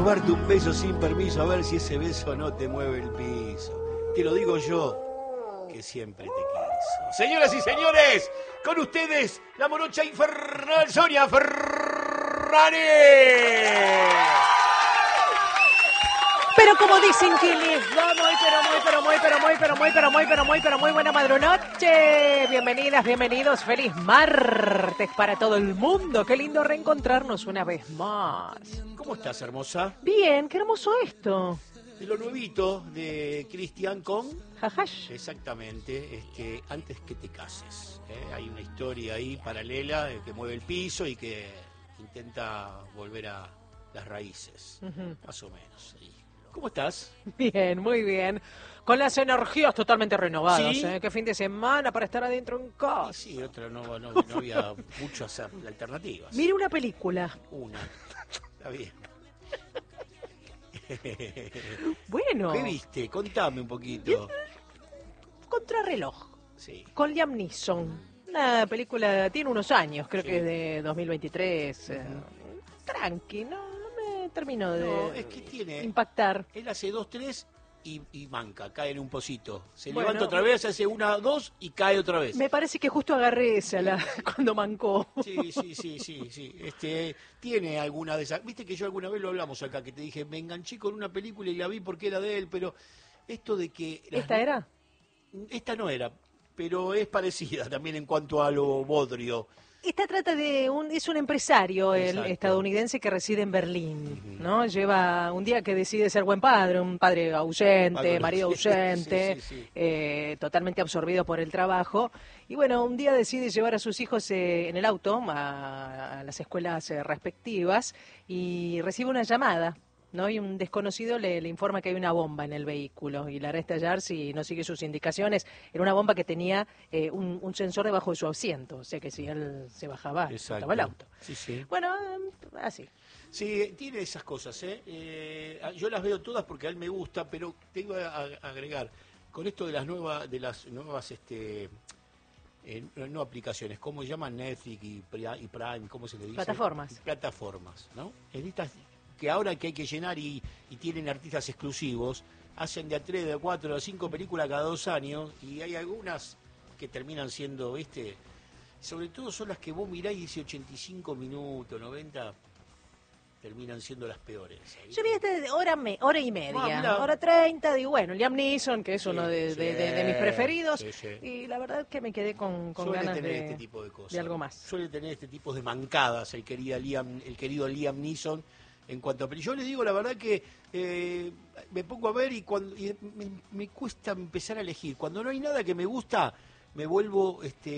Robarte un beso sin permiso, a ver si ese beso no te mueve el piso. Te lo digo yo, que siempre te quiso. Señoras y señores, con ustedes, la morocha infernal Sonia Ferrari. Pero como dicen que les va muy buena madrunoche. Bienvenidas, bienvenidos, feliz martes para todo el mundo. Qué lindo reencontrarnos una vez más. ¿Cómo estás, hermosa? Bien, qué hermoso esto. De lo nuevito de Cristian con... Jajash. Exactamente, antes que te cases. Hay una historia ahí paralela que mueve el piso y que intenta volver a las raíces, más o menos. ¿Cómo estás? Bien, muy bien. Con las energías totalmente renovadas. ¿Sí? Qué fin de semana para estar adentro en casa. Sí, otra no había muchas alternativas. Mire una película. Una. Está bien. Bueno. ¿Qué viste? Contame un poquito. Contrarreloj. Sí. Con Liam Neeson. Una película, tiene unos años, creo que es de 2023. Tranqui, no me termino de es que tiene... impactar. Él hace 2, 3 y manca, cae en un pocito. Se Bueno, levanta otra vez, hace 1, 2 y cae otra vez. Me parece que justo agarré esa cuando mancó. Sí. Tiene alguna de esas. Viste que yo alguna vez lo hablamos acá, que te dije, me enganché con una película y la vi porque era de él, pero esto de que... ¿Esta era? Esta no era, pero es parecida también en cuanto a lo bodrio. Esta trata es un empresario Exacto. estadounidense que reside en Berlín, ¿no? Lleva un día que decide ser buen padre, un padre ausente, marido ausente, totalmente absorbido por el trabajo. Y bueno, un día decide llevar a sus hijos en el auto a las escuelas respectivas y recibe una llamada, ¿no? Y un desconocido le informa que hay una bomba en el vehículo y la hará estallar si no sigue sus indicaciones. Era una bomba que tenía un sensor debajo de su asiento, o sea que si él se bajaba, estaba el auto. Sí. Bueno, así. Sí, tiene esas cosas, yo las veo todas porque a él me gusta, pero tengo que agregar, con esto de las nuevas no aplicaciones, ¿cómo se llaman? Netflix y Prime, ¿cómo se le dice? Plataformas, ¿no? En estas que ahora que hay que llenar y tienen artistas exclusivos, hacen de a 3, de a 4, de a 5 películas cada 2 años, y hay algunas que terminan siendo, sobre todo son las que vos mirás y dice 85 minutos, 90, terminan siendo las peores. ¿Viste? Yo vi de hora y media, hora 30, digo, bueno, Liam Neeson, que es uno de mis preferidos, y la verdad que me quedé con ganas tener de este tipo de cosas, de algo más. Suele tener este tipo de mancadas el querido Liam Neeson. En cuanto a yo le digo la verdad que me pongo a ver y me cuesta empezar a elegir. Cuando no hay nada que me gusta, me vuelvo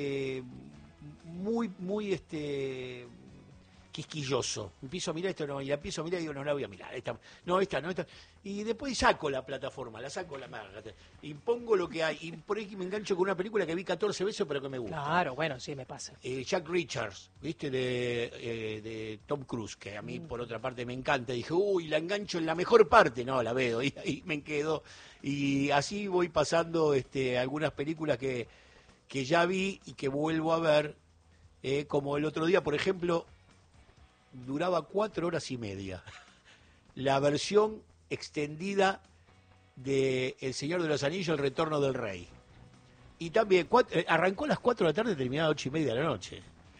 muy quisquilloso. Empiezo a mirar esto, no, y la empiezo a mirar y digo, no la voy a mirar. Esta. Y después saco la plataforma, y pongo lo que hay. Y por ahí me engancho con una película que vi 14 veces, pero que me gusta. Claro, bueno, sí, me pasa. Jack Richards, ¿viste? De Tom Cruise, que a mí por otra parte me encanta. Dije, la engancho en la mejor parte. No, la veo, y ahí me quedo. Y así voy pasando algunas películas que ya vi y que vuelvo a ver. Como el otro día, por ejemplo, duraba 4 horas y media. La versión extendida de El Señor de los Anillos, El Retorno del Rey. Y también arrancó a las 4 de la tarde y terminaba a 8:30 de la noche.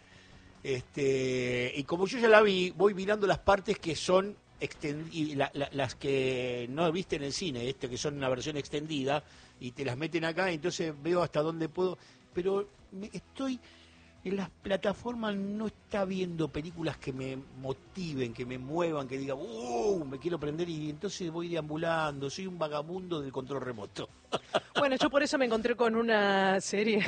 Y como yo ya la vi, voy mirando las partes que son las que no viste en el cine, que son una versión extendida, y te las meten acá, entonces veo hasta dónde puedo. Pero estoy... En las plataformas no está viendo películas que me motiven, que me muevan, que diga, me quiero prender, y entonces voy deambulando, soy un vagabundo del control remoto. Bueno, yo por eso me encontré con una serie.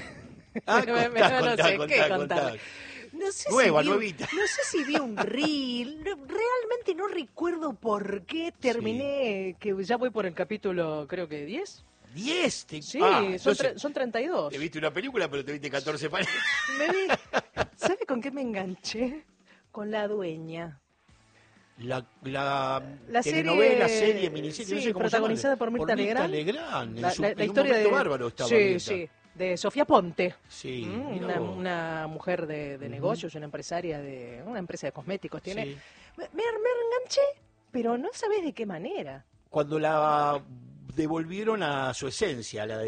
Contá. No sé nuevita. No sé si vi un reel, realmente no recuerdo por qué terminé, que ya voy por el capítulo, creo que 10. 10. Sí, son 32. Te viste una película, pero te viste 14 paneles. ¿Sabe con qué me enganché? Con La Dueña. La telenovela, serie, miniserie, no sé cómo protagonizada por Mirta Legrand. La historia de bárbaro estaba. Sí, de Sofía Ponte. Sí, una mujer de negocios, una empresaria de una empresa de cosméticos tiene. Me enganché. pero no sabés de qué manera. Cuando la devolvieron a su esencia, a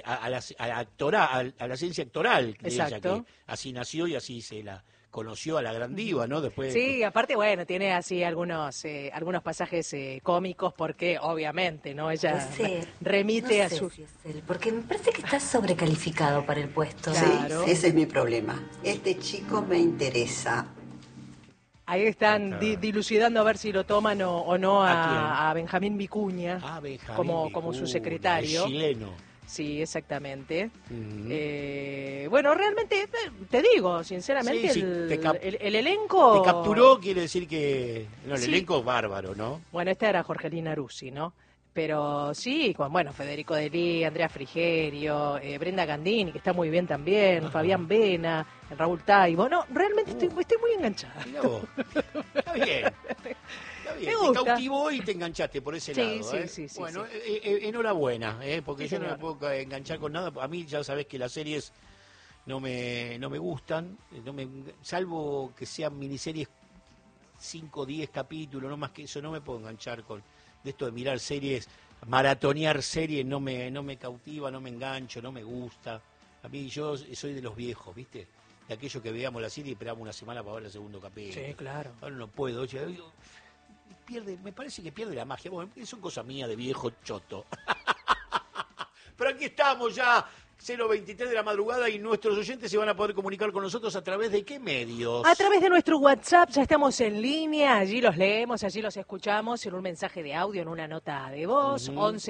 la esencia actoral de ella, Exacto. que así nació y así se la conoció a la gran diva, ¿no? Después, Sí, aparte, bueno, tiene así algunos pasajes cómicos porque, obviamente, ¿no? Ella remite no a sé su... si es él, porque me parece que está sobrecalificado para el puesto. Claro. Sí, ese es mi problema. Este chico me interesa. Ahí están dilucidando a ver si lo toman o no ¿A a Benjamín Vicuña Benjamín como su Vicuña, secretario. el chileno. Sí, exactamente. Ujú. Bueno, realmente, te digo, sinceramente, Sí, sí, el elenco... Te capturó, quiere decir que... No, el Sí. elenco es bárbaro, ¿no? Bueno, esta era Jorgelina Ruzzi, ¿no? Pero sí, con, bueno, Federico Delí, Andrea Frigerio, Brenda Gandini, que está muy bien también, Ajá. Fabián Vena, Raúl Taibo. No, realmente estoy muy enganchada. Mirá vos. Está bien. Está bien. Me Te gusta. cautivó y te enganchaste por ese Sí, lado. sí, ¿eh? sí, sí, Bueno, sí. enhorabuena, porque Sí, yo no me señor. puedo enganchar con nada. A mí ya sabés que las series no me gustan, salvo que sean miniseries 5 o 10 capítulos, no más que eso, no me puedo enganchar con de esto de mirar series, maratonear series, no me cautiva, no me engancho, no me gusta. A mí yo soy de los viejos, ¿viste? De aquellos que veíamos la serie y esperábamos una semana para ver el segundo capítulo. Sí, claro. Ahora no puedo, me parece que pierde la magia. Bueno, son cosas mías de viejo choto. Pero aquí estamos ya, 0:23 de la madrugada, y nuestros oyentes se van a poder comunicar con nosotros a través de qué medios. A través de nuestro WhatsApp ya estamos en línea, allí los leemos, allí los escuchamos en un mensaje de audio, en una nota de voz,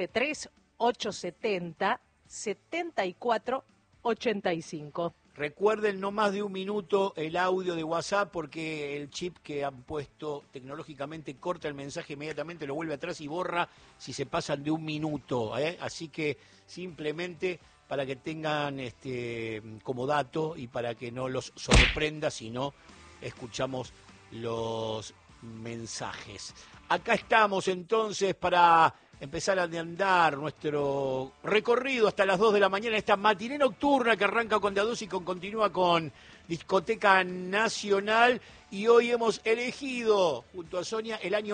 11-3-870-74-85. Recuerden, no más de un minuto el audio de WhatsApp, porque el chip que han puesto tecnológicamente corta el mensaje inmediatamente, lo vuelve atrás y borra si se pasan de un minuto. Así que simplemente para que tengan como dato y para que no los sorprenda si no escuchamos los mensajes. Acá estamos entonces para empezar a andar nuestro recorrido hasta las 2 de la mañana, esta matiné nocturna que arranca con De a dos y continúa con Discoteca Nacional. Y hoy hemos elegido, junto a Sonia, el año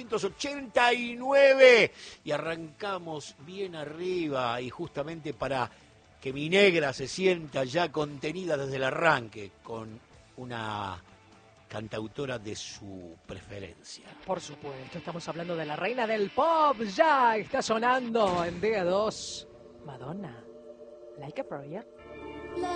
1989. Y arrancamos bien arriba, y justamente para que mi negra se sienta ya contenida desde el arranque, con una cantautora de su preferencia. Por supuesto, estamos hablando de la reina del pop, ya está sonando en DA2, Madonna, Like a Prayer.